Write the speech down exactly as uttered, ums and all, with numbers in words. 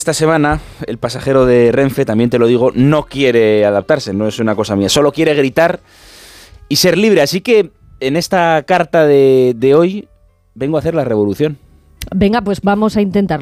Esta semana el pasajero de Renfe, también te lo digo, no quiere adaptarse, no es una cosa mía, solo quiere gritar y ser libre. Así que en esta carta de, de hoy vengo a hacer la revolución. Venga, pues vamos a intentarlo.